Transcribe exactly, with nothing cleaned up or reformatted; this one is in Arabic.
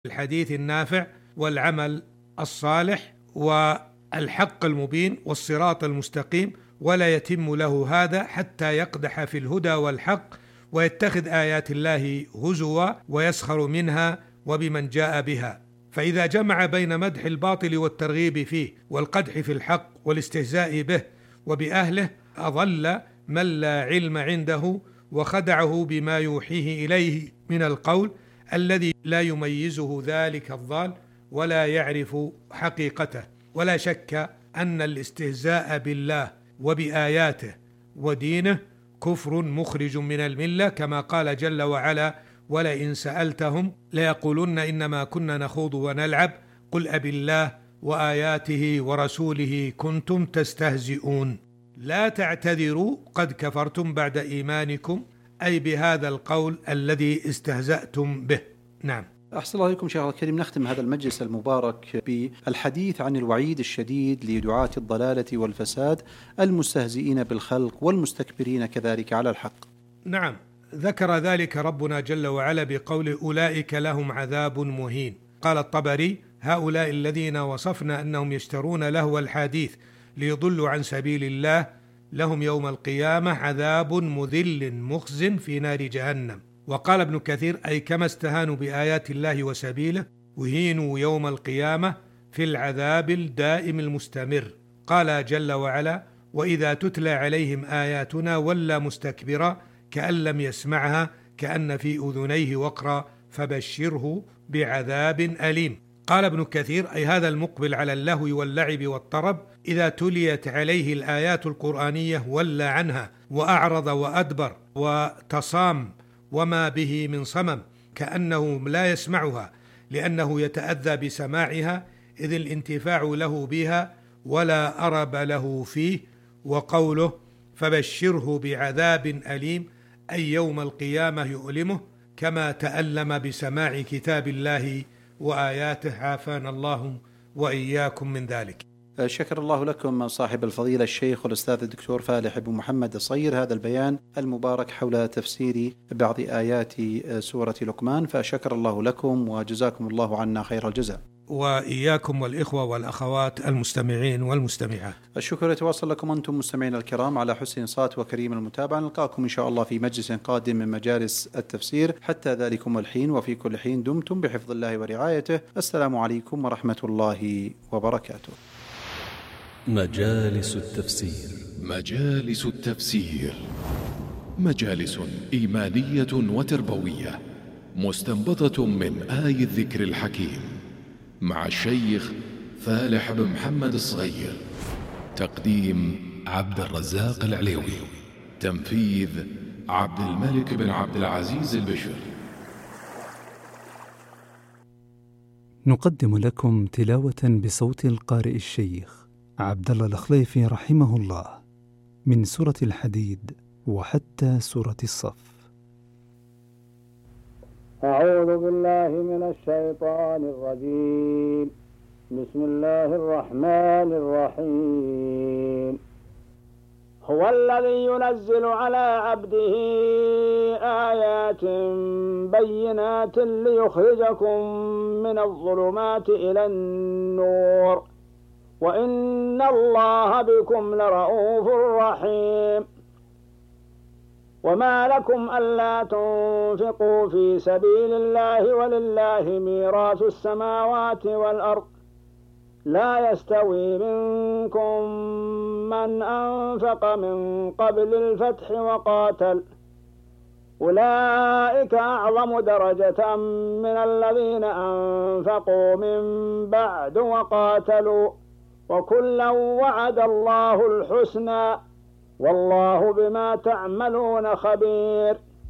الحديث النافع والعمل الصالح والحق المبين والصراط المستقيم، ولا يتم له هذا حتى يقدح في الهدى والحق ويتخذ آيات الله هزوا ويسخر منها وبمن جاء بها. فإذا جمع بين مدح الباطل والترغيب فيه والقدح في الحق والاستهزاء به وبأهله، أضل من لا علم عنده وخدعه بما يوحيه إليه من القول الذي لا يميزه ذلك الضال ولا يعرف حقيقته. ولا شك أن الاستهزاء بالله وبآياته ودينه كفر مخرج من الملة، كما قال جل وعلا: ولئن سألتهم ليقولن إنما كنا نخوض ونلعب قل أبالله وآياته ورسوله كنتم تستهزئون. لا تعتذروا قد كفرتم بعد إيمانكم، أي بهذا القول الذي استهزأتم به. نعم. أحسن الله إليكم شيخ الكريم. نختم هذا المجلس المبارك بالحديث عن الوعيد الشديد لدعاة الضلالة والفساد المستهزئين بالخلق والمستكبرين كذلك على الحق. نعم، ذكر ذلك ربنا جل وعلا بقول: أولئك لهم عذاب مهين. قال الطبري: هؤلاء الذين وصفنا أنهم يشترون لهو الحديث ليضلوا عن سبيل الله لهم يوم القيامة عذاب مذل مخز في نار جهنم. وقال ابن كثير: أي كما استهانوا بآيات الله وسبيله وهينوا يوم القيامة في العذاب الدائم المستمر. قال جل وعلا: وإذا تتلى عليهم آياتنا ولى مستكبرا كأن لم يسمعها كأن في أذنيه وقرا فبشره بعذاب أليم. قال ابن كثير: أي هذا المقبل على اللهو واللعب والطرب إذا تليت عليه الآيات القرآنية ولى عنها وأعرض وأدبر وتصام وما به من صمم كأنه لا يسمعها، لأنه يتأذى بسماعها إذ الانتفاع له بها ولا أرب له فيه. وقوله فبشره بعذاب أليم أي يوم القيامة يؤلمه كما تألم بسماع كتاب الله وآياته، عافانا الله وإياكم من ذلك. شكر الله لكم صاحب الفضيلة الشيخ والأستاذ الدكتور فالح بن محمد الصير هذا البيان المبارك حول تفسير بعض آيات سورة لقمان، فشكر الله لكم وجزاكم الله عنا خير الجزاء. وإياكم والإخوة والأخوات المستمعين والمستمعات. الشكر يتواصل لكم أنتم مستمعين الكرام على حسن صوت وكريم المتابعة. نلقاكم إن شاء الله في مجلس قادم من مجالس التفسير. حتى ذلكم الحين وفي كل حين دمتم بحفظ الله ورعايته. السلام عليكم ورحمة الله وبركاته. مجالس التفسير. مجالس التفسير مجالس إيمانية وتربوية مستنبطة من آي الذكر الحكيم مع الشيخ فالح بن محمد الصغير. تقديم عبد الرزاق العليوي. تنفيذ عبد الملك بن عبد العزيز البشر. نقدم لكم تلاوة بصوت القارئ الشيخ عبد الله الخليفي رحمه الله من سورة الحديد وحتى سورة الصف. أعوذ بالله من الشيطان الرجيم. بسم الله الرحمن الرحيم. هو الذي ينزل على عبده آيات بينات ليخرجكم من الظلمات إلى النور وإن الله بكم لرؤوف رحيم. وما لكم ألا تنفقوا في سبيل الله ولله ميراث السماوات والأرض لا يستوي منكم من أنفق من قبل الفتح وقاتل أولئك أعظم درجة من الذين أنفقوا من بعد وقاتلوا وكلا وعد الله الحسنى والله بما تعملون خبير.